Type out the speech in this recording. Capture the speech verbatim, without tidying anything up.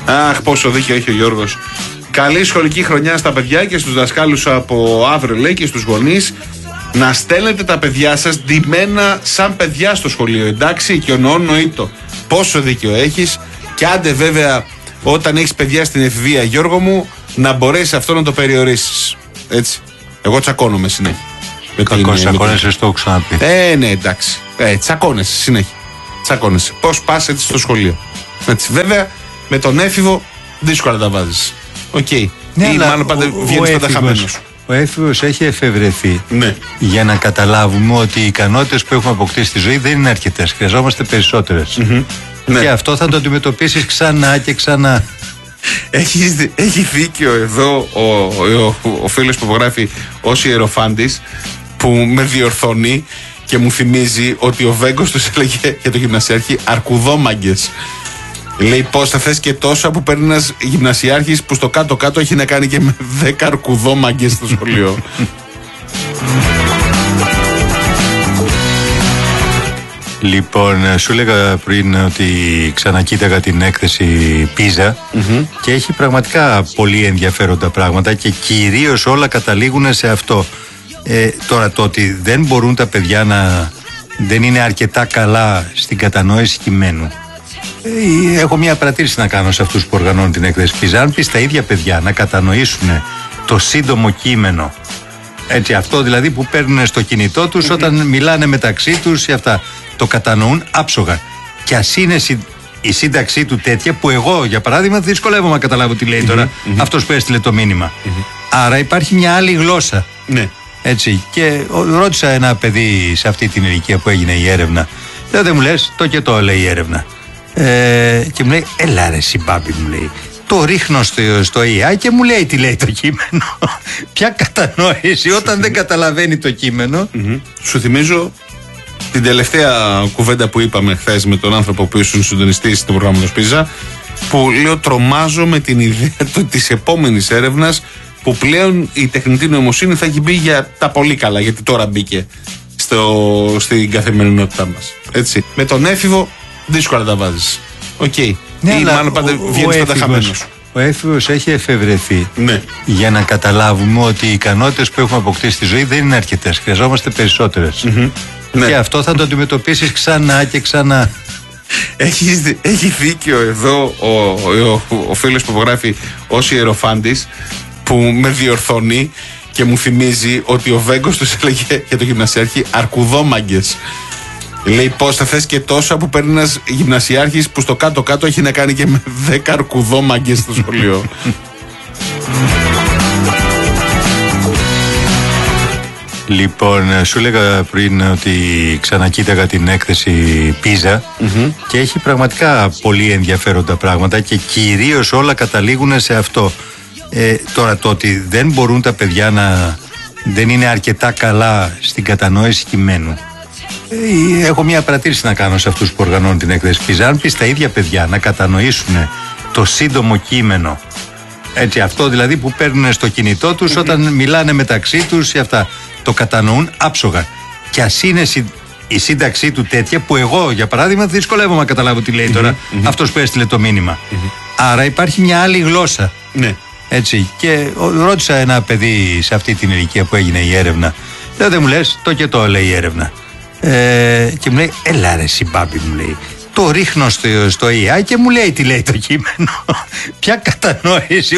Αχ, πόσο δίκιο έχει ο Γιώργος. Καλή σχολική χρονιά στα παιδιά και στους δασκάλους από αύριο, λέει, και στους γονείς. Να στέλνετε τα παιδιά σας ντυμένα σαν παιδιά στο σχολείο. Εντάξει, και νοήτο. Πόσο δίκιο έχεις. Και άντε βέβαια, όταν έχεις παιδιά στην εφηβεία, Γιώργο μου, να μπορέσεις αυτό να το περιορίσεις. Έτσι. Εγώ τσακώνομαι συνέχεια. Κακώς τσακώνεσαι, το έχω ξαναπεί. Ε, ναι, εντάξει. Ε, τσακώνεσαι συνέχεια. Τσακώνεσαι. Πώς πας έτσι στο σχολείο. Έτσι. Βέβαια, με τον έφηβο δύσκολα τα βάζεις. Οκ. Okay. Ναι, ή μάλλον πάντα βγαίνεις πάντα χαμένος. Ο έφηβος έχει εφευρεθεί, ναι, για να καταλάβουμε ότι οι ικανότητες που έχουμε αποκτήσει στη ζωή δεν είναι αρκετές. Χρειαζόμαστε περισσότερες. Mm-hmm. Ναι. Και αυτό θα το αντιμετωπίσεις ξανά και ξανά. Έχει, έχει δίκιο εδώ ο, ο, ο, ο φίλος που υπογράφει ως ιεροφάντης, που με διορθώνει και μου θυμίζει ότι ο Βέγκος τους έλεγε για το γυμνασιάρχη αρκουδόμαγκες. Λέει, πώς θα θες και τόσα που παίρνει ένας γυμνασιάρχης που στο κάτω-κάτω έχει να κάνει και με δέκα αρκουδόμαγκες στο σχολείο. Λοιπόν, σου έλεγα πριν ότι ξανακοίταγα την έκθεση Πίζα mm-hmm. και έχει πραγματικά πολύ ενδιαφέροντα πράγματα και κυρίως όλα καταλήγουν σε αυτό. Ε, τώρα, το ότι δεν μπορούν τα παιδιά να δεν είναι αρκετά καλά στην κατανόηση κειμένου. Ε, έχω μια παρατήρηση να κάνω σε αυτούς που οργανώνουν την έκθεση Πίζα. Αν πεις τα ίδια παιδιά να κατανοήσουν το σύντομο κείμενο, έτσι, αυτό δηλαδή που παίρνουν στο κινητό τους mm-hmm. όταν μιλάνε μεταξύ τους και αυτά, το κατανοούν άψογα. Και ας είναι η σύνταξή του τέτοια που εγώ, για παράδειγμα, δυσκολεύομαι να καταλάβω τι λέει τώρα mm-hmm. αυτός που έστειλε το μήνυμα. Mm-hmm. Άρα υπάρχει μια άλλη γλώσσα. Ναι. Έτσι. Και ρώτησα ένα παιδί σε αυτή την ηλικία που έγινε η έρευνα. Δεν μου λες, το και το λέει η έρευνα. Ε, και μου λέει, έλα ρε συμπάμπη, μου λέει. Το ρίχνω στο, στο έι άι και μου λέει τι λέει το κείμενο. Ποια κατανόηση όταν δεν καταλαβαίνει το κείμενο. Mm-hmm. Σου θυμίζω την τελευταία κουβέντα που είπαμε χθες με τον άνθρωπο που ήσουν συντονιστής του προγράμματος Πίζα, που λέω τρομάζω με την ιδέα της επόμενης έρευνας που πλέον η τεχνητή νοημοσύνη θα έχει μπει για τα πολύ καλά, γιατί τώρα μπήκε στο, στην καθημερινότητά μας. Έτσι. Με τον έφηβο δύσκολα τα βάζεις. Οκ. Okay. Ναι, ή μάλλον πάντα βγαίνεις πάντα χαμένος. Ο έφηβος έχει εφευρεθεί, ναι, για να καταλάβουμε ότι οι ικανότητες που έχουμε αποκτήσει στη ζωή δεν είναι αρκετές. Χρειαζόμαστε περισσότερες. Mm-hmm. Και ναι, αυτό θα το αντιμετωπίσεις ξανά και ξανά. Έχει, έχει δίκιο εδώ ο, ο, ο, ο φίλος που υπογράφει ως ιεροφάντης, που με διορθώνει και μου θυμίζει ότι ο Βέγκος τους έλεγε για το γυμνασιάρχη αρκουδόμαγκες. Λέει, πώς θα θες και τόσα που παίρνει ένας γυμνασιάρχης που στο κάτω-κάτω έχει να κάνει και με δέκα αρκουδόμαγκες στο σχολείο. Λοιπόν, σου έλεγα πριν ότι ξανακοίταγα την έκθεση Πίζα mm-hmm. και έχει πραγματικά πολύ ενδιαφέροντα πράγματα και κυρίως όλα καταλήγουν σε αυτό. Ε, τώρα, το ότι δεν μπορούν τα παιδιά να δεν είναι αρκετά καλά στην κατανόηση κειμένου. Ε, έχω μια παρατήρηση να κάνω σε αυτούς που οργανώνουν την έκθεση Πίζα. Αν πεις τα ίδια παιδιά να κατανοήσουν το σύντομο κείμενο, έτσι, αυτό δηλαδή που παίρνουν στο κινητό τους mm-hmm. όταν μιλάνε μεταξύ τους και αυτά, το κατανοούν άψογα. Και ας είναι η σύνταξή του τέτοια που εγώ, για παράδειγμα, δυσκολεύομαι να καταλάβω τι λέει τώρα mm-hmm. αυτός που έστειλε το μήνυμα. Mm-hmm. Άρα υπάρχει μια άλλη γλώσσα. Ναι. Έτσι. Και ρώτησα ένα παιδί σε αυτή την ηλικία που έγινε η έρευνα. Δεν μου λες, το και το λέει η έρευνα. Ε, και μου λέει, έλα ρε συμπάμπη, μου λέει. Το ρίχνω στο, στο έι άι και μου λέει τι λέει το κείμενο. Ποια κατανόηση